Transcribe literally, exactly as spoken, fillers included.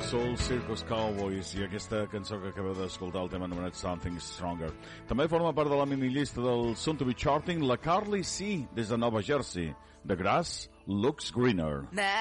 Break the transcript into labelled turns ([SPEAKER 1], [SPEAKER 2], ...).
[SPEAKER 1] Soul Circus Cowboys i aquesta cançó que acabeu d'escoltar, el tema anomenat Something Stronger. També forma part de la minilista del Soon to be Charting la Carly C des de Nova Jersey. The Grass Looks Greener.